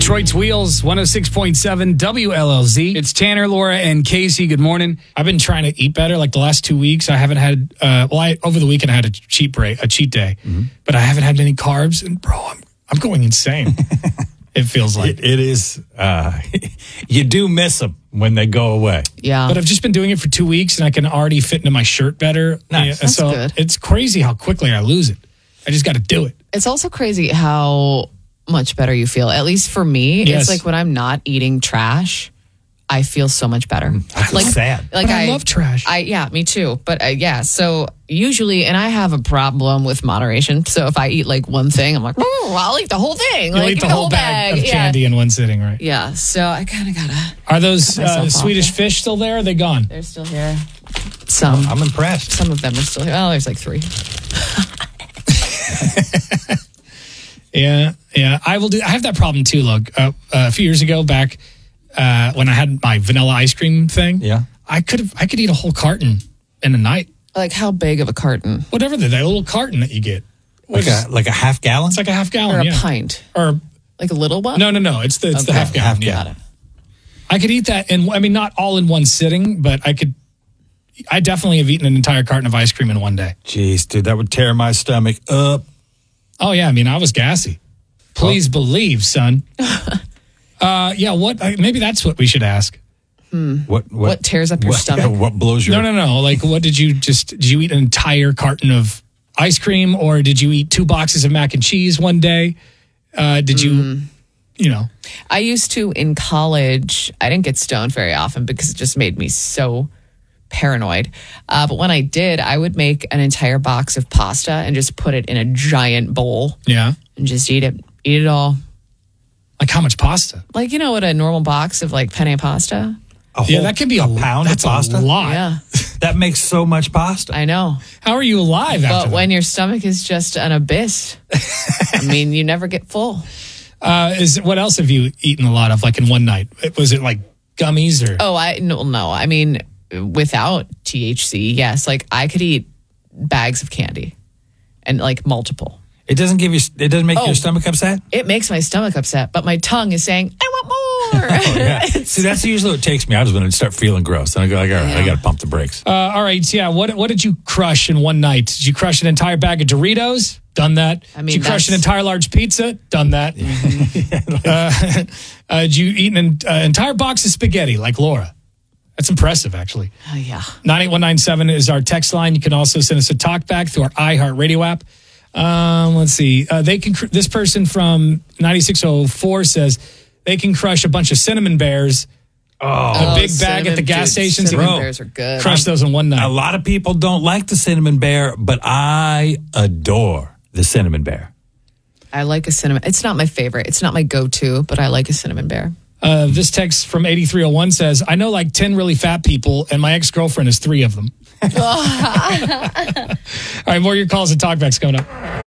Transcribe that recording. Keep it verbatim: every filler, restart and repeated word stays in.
Detroit's Wheels, one oh six point seven W L L Z. It's Tanner, Laura, and Casey. Good morning. I've been trying to eat better. Like the last two weeks, I haven't had, uh, well, I, over the weekend, I had a cheat break, a cheat day, mm-hmm. but I haven't had any carbs. And bro, I'm, I'm going insane. It feels like. It, it is, uh, you do miss them when they go away. Yeah. But I've just been doing it for two weeks and I can already fit into my shirt better. Nice. Yeah, That's so good. It's crazy how quickly I lose it. I just got to do it. It's also crazy how much better you feel. At least for me, Yes. it's like when I'm not eating trash, I feel so much better. I feel like sad. Like But I love trash. I yeah, me too. But uh, yeah, so usually, and I have a problem with moderation. So if I eat like one thing, I'm like, oh, I'll eat the whole thing. You'll like eat give the me whole bag, of yeah. candy in one sitting, right? Yeah. So I kind of gotta. Are those Cut myself uh, off Swedish there. fish still there? Or are they gone? They're still here. Some. I'm impressed. Some of them are still here. Oh, there's like three. Yeah, yeah. I will do. I have that problem too. Look, uh, a few years ago, back uh, when I had my vanilla ice cream thing, Yeah. I could have. I could eat a whole carton in a night. Like how big of a carton? Whatever the that little carton that you get, Like Which is- a, like a half gallon? it's like a half gallon, Or a yeah. pint? Or Like a little one? no, no, no. It's the it's the Okay. half gallon. Half yeah. gallon. I could eat that, and I mean, not all in one sitting, but I could. I definitely have eaten an entire carton of ice cream in one day. Jeez, dude, that would tear my stomach up. Oh yeah, I mean, I was gassy. Please believe, son. uh, yeah, what? uh, Maybe that's what we should ask. What, what What tears up your what, stomach? yeah, what blows your No, no, no. Like, what did you just? Did you eat an entire carton of ice cream, or did you eat two boxes of mac and cheese one day? Uh, did you? You know, I used to in college. I didn't get stoned very often because it just made me so paranoid. Uh, but when I did, I would make an entire box of pasta and just put it in a giant bowl yeah. and just eat it. Eat it all. Like how much pasta? Like, you know what a normal box of like penne pasta? a whole, Yeah, that can be a, a pound that's of pasta. A lot. Yeah, That makes so much pasta. I know. How are you alive after But when your stomach is just an abyss, I mean, you never get full. that? Uh, is what else have you eaten a lot of? Like in one night? Was it like gummies or? Oh, I no, no. I mean, without T H C, yes. Like I could eat bags of candy, and like multiple. It doesn't give you. It doesn't make Oh. your stomach upset. It makes my stomach upset, but my tongue is saying, "I want more." Oh, yeah. See, that's usually what takes me. I was going to start feeling gross, and I go, like, all right, I Yeah. got to pump the brakes. Uh, all right, yeah. What what did you crush in one night? Did you crush an entire bag of Doritos? Done that. I mean, did you crush an that's- entire large pizza? Done that. uh, uh, did you eat an uh, entire box of spaghetti like Laura? That's impressive, actually. Oh, yeah. nine eight one nine seven is our text line. You can also send us a talk back through our iHeartRadio app. Um, let's see. Uh, they can. Cr- this person from ninety-six oh four says they can crush a bunch of cinnamon bears. Oh, A big bag at the cinnamon- gas dude, stations. Cinnamon Bro. bears are good. Crush those in one night. a lot of people don't like the cinnamon bear, but I adore the cinnamon bear. I like a cinnamon. It's not my favorite. It's not my go-to, but I like a cinnamon bear. Uh, this text from eighty-three oh one says, I know like ten really fat people, and my ex-girlfriend is three of them. All right, more of your calls and talkbacks coming up.